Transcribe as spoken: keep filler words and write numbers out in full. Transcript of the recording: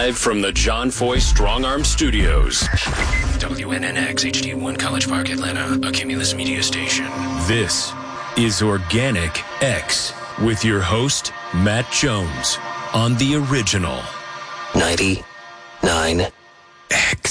Live from the John Foy Strong Arm Studios. W N N X H D one College Park, Atlanta, a Cumulus Media station. This is Organic X with your host, Matt Jones, on the original ninety-nine X.